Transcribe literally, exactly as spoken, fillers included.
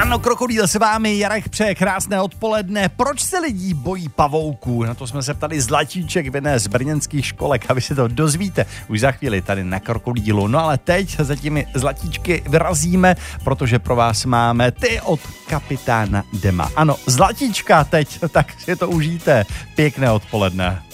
Ano, Krokodýl s vámi, Jarek přeje krásné odpoledne. Proč se lidí bojí pavouků? Na to jsme se ptali Zlatíček v jedné z brněnských školek a vy si to dozvíte už za chvíli tady na Krokodýlu. No ale teď za těmi Zlatíčky vyrazíme, protože pro vás máme ty od kapitána Dema. Ano, Zlatíčka teď, tak si to užijte. Pěkné odpoledne.